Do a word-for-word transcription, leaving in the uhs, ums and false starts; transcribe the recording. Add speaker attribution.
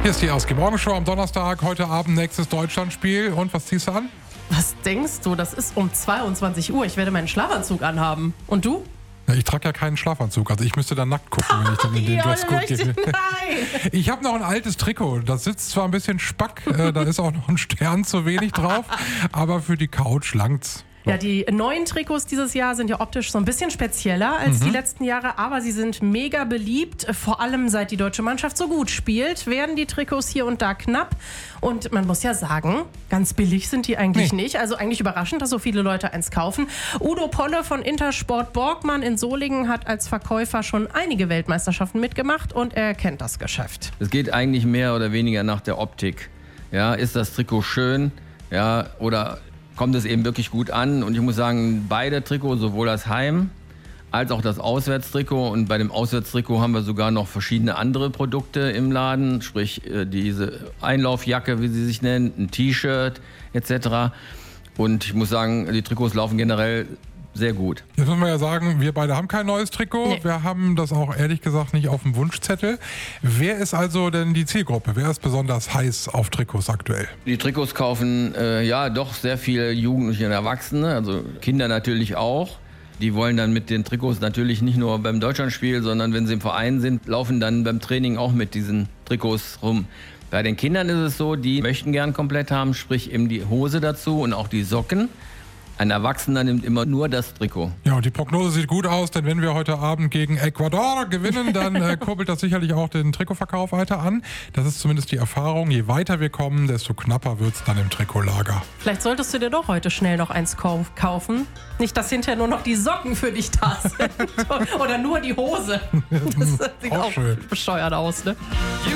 Speaker 1: Hier ist die Erste Morgenshow am Donnerstag, heute Abend nächstes Deutschlandspiel. Und was ziehst du an?
Speaker 2: Was denkst du? Das ist um zweiundzwanzig Uhr. Ich werde meinen Schlafanzug anhaben. Und du?
Speaker 1: Ja, ich trage ja keinen Schlafanzug, also ich müsste dann nackt gucken, wenn ich dann in den
Speaker 2: Ja,
Speaker 1: Dresscode gehe.
Speaker 2: Nein!
Speaker 1: Ich habe noch ein altes Trikot, das sitzt zwar ein bisschen spack, äh, da ist auch noch ein Stern zu wenig drauf, aber für die Couch langt's.
Speaker 2: Ja, die neuen Trikots dieses Jahr sind ja optisch so ein bisschen spezieller als mhm. die letzten Jahre, aber sie sind mega beliebt. Vor allem seit die deutsche Mannschaft so gut spielt, werden die Trikots hier und da knapp. Und man muss ja sagen, ganz billig sind die eigentlich nee. nicht. Also eigentlich überraschend, dass so viele Leute eins kaufen. Udo Polle von Intersport Borgmann in Solingen hat als Verkäufer schon einige Weltmeisterschaften mitgemacht und er kennt das Geschäft.
Speaker 3: Es geht eigentlich mehr oder weniger nach der Optik. Ja, ist das Trikot schön? Ja, oder kommt es eben wirklich gut an? Und ich muss sagen, beide Trikots, sowohl das Heim- als auch das Auswärtstrikot. Und bei dem Auswärtstrikot haben wir sogar noch verschiedene andere Produkte im Laden, sprich diese Einlaufjacke, wie sie sich nennt, ein T-Shirt et cetera. Und ich muss sagen, die Trikots laufen generell sehr gut.
Speaker 1: Jetzt müssen wir ja sagen, wir beide haben kein neues Trikot. Nee. Wir haben das auch ehrlich gesagt nicht auf dem Wunschzettel. Wer ist also denn die Zielgruppe? Wer ist besonders heiß auf Trikots aktuell?
Speaker 3: Die Trikots kaufen äh, ja doch sehr viele Jugendliche und Erwachsene, also Kinder natürlich auch. Die wollen dann mit den Trikots natürlich nicht nur beim Deutschlandspiel, sondern wenn sie im Verein sind, laufen dann beim Training auch mit diesen Trikots rum. Bei den Kindern ist es so, die möchten gern komplett haben, sprich eben die Hose dazu und auch die Socken. Ein Erwachsener nimmt immer nur das Trikot.
Speaker 1: Ja, und die Prognose sieht gut aus, denn wenn wir heute Abend gegen Ecuador gewinnen, dann äh, kurbelt das sicherlich auch den Trikotverkauf weiter an. Das ist zumindest die Erfahrung. Je weiter wir kommen, desto knapper wird es dann im Trikotlager.
Speaker 2: Vielleicht solltest du dir doch heute schnell noch eins kaufen. Nicht, dass hinterher nur noch die Socken für dich da sind. Oder nur die Hose. Das sieht auch, auch schön bescheuert aus, ne?